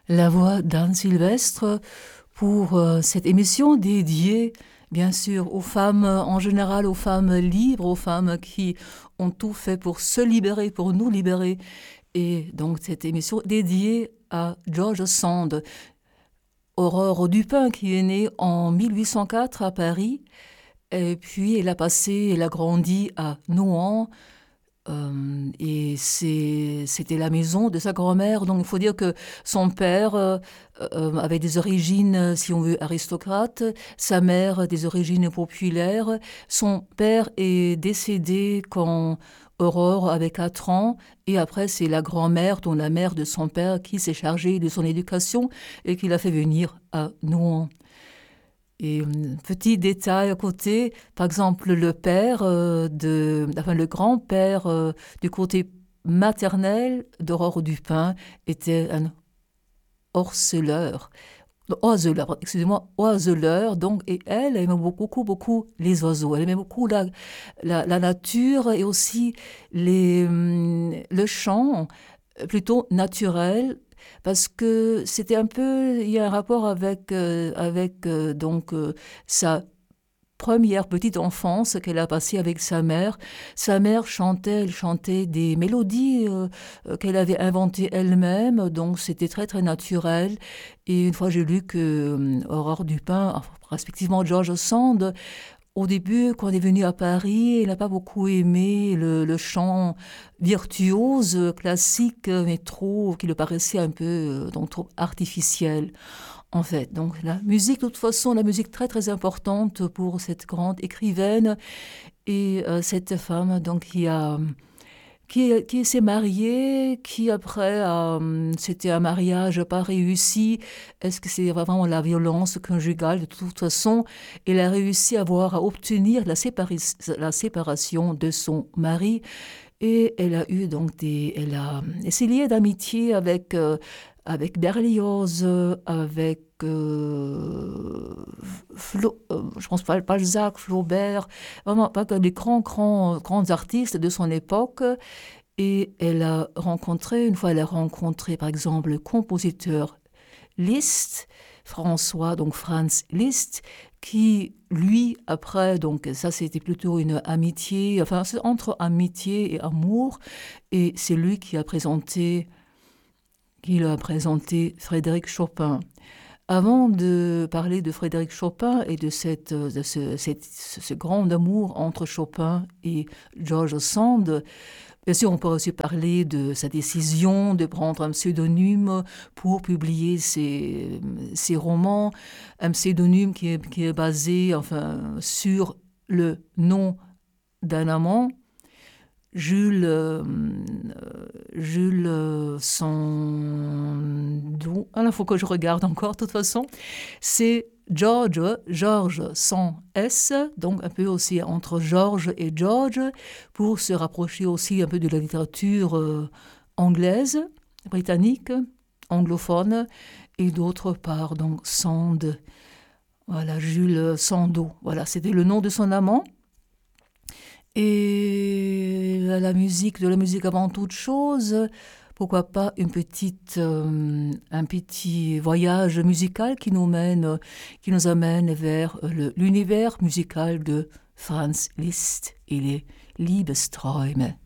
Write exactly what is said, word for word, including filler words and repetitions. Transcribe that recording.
La voix d'Anne Sylvestre pour euh, cette émission dédiée, bien sûr, aux femmes en général, aux femmes libres, aux femmes qui ont tout fait pour se libérer, pour nous libérer. Et donc cette émission dédiée à George Sand, Aurore Dupin, qui est née en mille huit cent quatre à Paris. Et puis elle a passé, elle a grandi à Nohant. Euh, et c'est, c'était la maison de sa grand-mère. Donc il faut dire que son père euh, euh, avait des origines, si on veut, aristocrates, sa mère des origines populaires. Son père est décédé quand Aurore avait quatre ans, et après c'est la grand-mère, dont la mère de son père, qui s'est chargée de son éducation et qui l'a fait venir à Nohant. Et petit détail à côté, par exemple, le père euh, de, enfin le grand-père euh, du côté maternel d'Aurore Dupin était un orceleur, oiseleur, excusez-moi, oiseleur. Donc, et elle aimait beaucoup, beaucoup les oiseaux. Elle aimait beaucoup la, la, la nature et aussi les, le chant plutôt naturel. Parce que c'était un peu, il y a un rapport avec, euh, avec euh, donc, euh, sa première petite enfance qu'elle a passée avec sa mère. Sa mère chantait, elle chantait des mélodies euh, qu'elle avait inventées elle-même, donc c'était très très naturel. Et une fois j'ai lu que euh, Aurore Dupin, respectivement George Sand, au début, quand elle est venue à Paris, elle n'a pas beaucoup aimé le, le chant virtuose, classique, mais trop, qui lui paraissait un peu donc, trop artificiel, en fait. Donc la musique, de toute façon, la musique très très importante pour cette grande écrivaine et euh, cette femme donc, qui a... Qui, qui s'est mariée, qui après, euh, c'était un mariage pas réussi. Est-ce que c'est vraiment la violence conjugale? De toute façon, elle a réussi à avoir, à obtenir la, sépari- la séparation de son mari. Et elle a eu donc des... Elle a, elle s'est liée d'amitié avec, euh, avec Berlioz, avec... Euh, Flo, euh, je pense pas Balzac, Flaubert, vraiment pas que des grands, grands, grands artistes de son époque. Et elle a rencontré, une fois elle a rencontré par exemple le compositeur Liszt, François, donc Franz Liszt, qui lui, après, donc ça c'était plutôt une amitié, enfin c'est entre amitié et amour, et c'est lui qui a présenté, qui lui a présenté Frédéric Chopin. Avant de parler de Frédéric Chopin et de, cette, de ce, cette, ce grand amour entre Chopin et George Sand, bien sûr, on peut aussi parler de sa décision de prendre un pseudonyme pour publier ses, ses romans, un pseudonyme qui est, qui est basé enfin, sur le nom d'un amant. Jules, euh, Jules euh, Sandeau. Ah, il faut que je regarde encore, de toute façon. C'est George, George sans S, donc un peu aussi entre George et George, pour se rapprocher aussi un peu de la littérature euh, anglaise, britannique, anglophone, et d'autre part, donc Sand. Voilà, Jules Sandeau. Voilà, c'était le nom de son amant. Et la musique, de la musique avant toute chose, pourquoi pas une petite, euh, un petit voyage musical qui nous mène, qui nous amène vers le, l'univers musical de Franz Liszt et les Liebesträume.